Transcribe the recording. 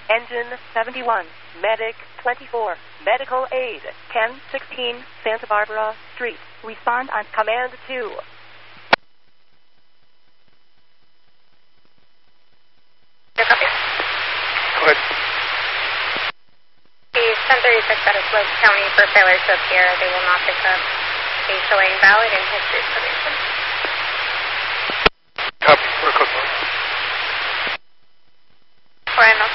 Engine 71, Medic 24, Medical Aid 1016 Santa Barbara Street. Respond on Command 2. Go ahead. The 1036 out of Slope County for failure to appear. They will not pick up. They showing valid and history information. Copy. We're close. Bueno.